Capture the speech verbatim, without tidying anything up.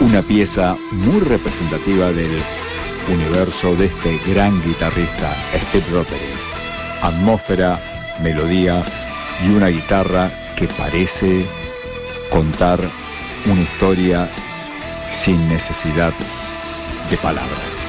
Una pieza muy representativa del universo de este gran guitarrista, Steve Rothery. Atmósfera, melodía y una guitarra que parece contar una historia sin necesidad de palabras.